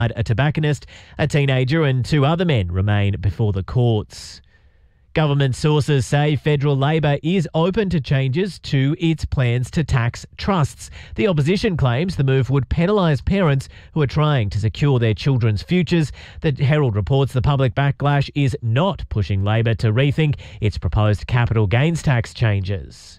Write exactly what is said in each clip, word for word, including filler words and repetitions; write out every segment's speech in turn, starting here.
A tobacconist, a teenager and two other men remain before the courts. Government sources say federal Labor is open to changes to its plans to tax trusts. The opposition claims the move would penalise parents who are trying to secure their children's futures. The Herald reports the public backlash is not pushing Labor to rethink its proposed capital gains tax changes.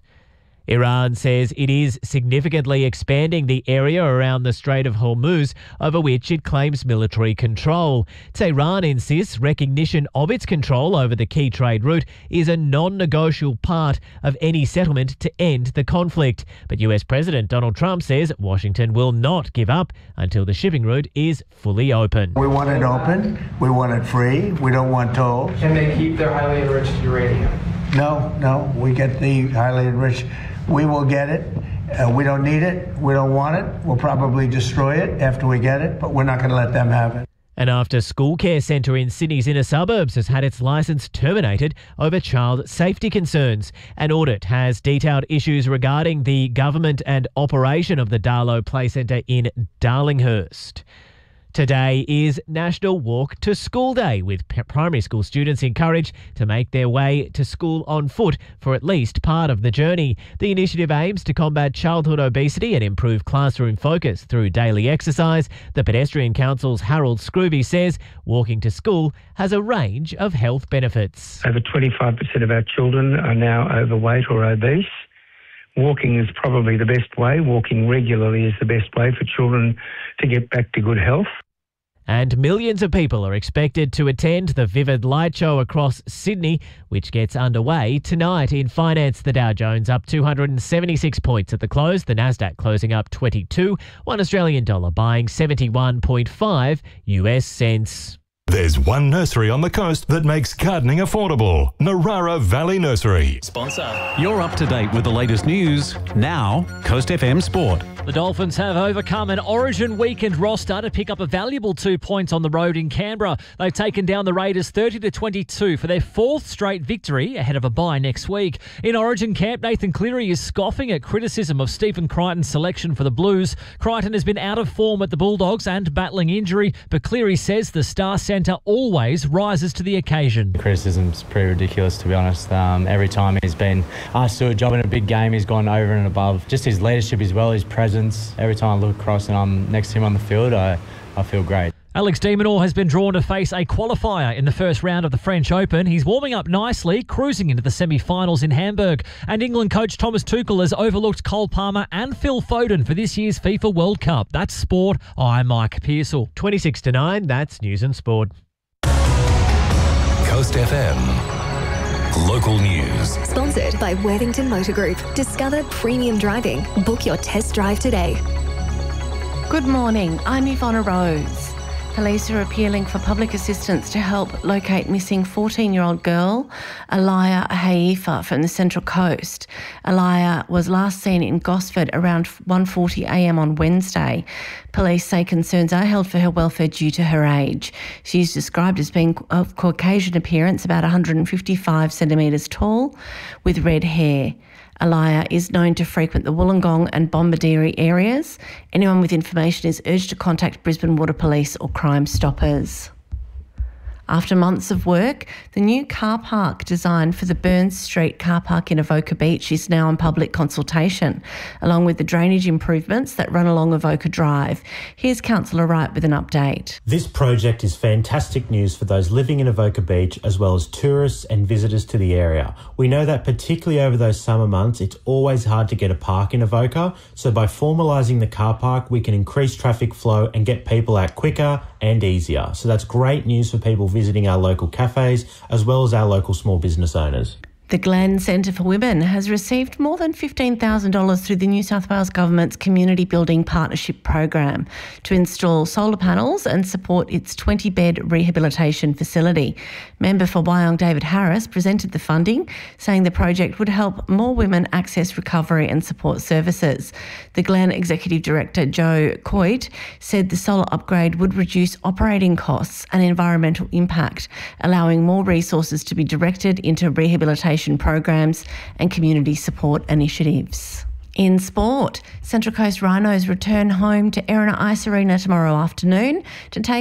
Iran says it is significantly expanding the area around the Strait of Hormuz, over which it claims military control. Tehran insists recognition of its control over the key trade route is a non-negotiable part of any settlement to end the conflict. But U S President Donald Trump says Washington will not give up until the shipping route is fully open. We want it open. We want it free. We don't want tolls. Can they keep their highly enriched uranium? No, no. We get the highly enriched. We will get it. Uh, we don't need it. We don't want it. We'll probably destroy it after we get it, but we're not going to let them have it. An after-school care centre in Sydney's inner suburbs has had its licence terminated over child safety concerns. An audit has detailed issues regarding the government and operation of the Darlow Play Centre in Darlinghurst. Today is National Walk to School Day, with primary school students encouraged to make their way to school on foot for at least part of the journey. The initiative aims to combat childhood obesity and improve classroom focus through daily exercise. The Pedestrian Council's Harold Scrooby says walking to school has a range of health benefits. Over twenty-five percent of our children are now overweight or obese. Walking is probably the best way. Walking regularly is the best way for children to get back to good health. And millions of people are expected to attend the Vivid Light Show across Sydney, which gets underway tonight. In finance, the Dow Jones up two hundred seventy-six points at the close, the Nasdaq closing up twenty-two, one Australian dollar buying seventy-one point five U S cents. There's one nursery on the coast that makes gardening affordable. Narara Valley Nursery. Sponsor. You're up to date with the latest news. Now, Coast F M Sport. The Dolphins have overcome an Origin weekend roster to pick up a valuable two points on the road in Canberra. They've taken down the Raiders thirty to twenty-two for their fourth straight victory ahead of a bye next week. In Origin camp, Nathan Cleary is scoffing at criticism of Stephen Crichton's selection for the Blues. Crichton has been out of form at the Bulldogs and battling injury, but Cleary says the star centre always rises to the occasion. Criticism's pretty ridiculous, to be honest. Um, every time he's been asked to do a job in a big game, he's gone over and above. Just his leadership as well, his presence. Every time I look across and I'm next to him on the field, I, I feel great. Alex de Minaur has been drawn to face a qualifier in the first round of the French Open. He's warming up nicely, cruising into the semi-finals in Hamburg. And England coach Thomas Tuchel has overlooked Cole Palmer and Phil Foden for this year's FIFA World Cup. That's sport. I'm Mike Pearsall. twenty-six to nine, that's News and Sport. Coast F M. Local news. Sponsored by Worthington Motor Group. Discover premium driving. Book your test drive today. Good morning. I'm Ivonna Rose. Police are appealing for public assistance to help locate missing fourteen-year-old girl, Aliyah Haifa, from the Central Coast. Aliyah was last seen in Gosford around one forty a m on Wednesday. Police say concerns are held for her welfare due to her age. She's described as being of Caucasian appearance, about one hundred fifty-five centimetres tall, with red hair. Aliyah is known to frequent the Wollongong and Bombardiri areas. Anyone with information is urged to contact Brisbane Water Police or Crime Stoppers. After months of work, the new car park designed for the Burns Street car park in Avoca Beach is now in public consultation, along with the drainage improvements that run along Avoca Drive. Here's Councillor Wright with an update. This project is fantastic news for those living in Avoca Beach, as well as tourists and visitors to the area. We know that particularly over those summer months, it's always hard to get a park in Avoca, so by formalising the car park, we can increase traffic flow and get people out quicker and easier. So that's great news for people visiting our local cafes as well as our local small business owners. The Glen Centre for Women has received more than fifteen thousand dollars through the New South Wales Government's Community Building Partnership Program to install solar panels and support its twenty-bed rehabilitation facility. Member for Wyong David Harris presented the funding, saying the project would help more women access recovery and support services. The Glen Executive Director Joe Coit said the solar upgrade would reduce operating costs and environmental impact, allowing more resources to be directed into rehabilitation programs and community support initiatives. In sport, Central Coast Rhinos return home to Erina Ice Arena tomorrow afternoon to take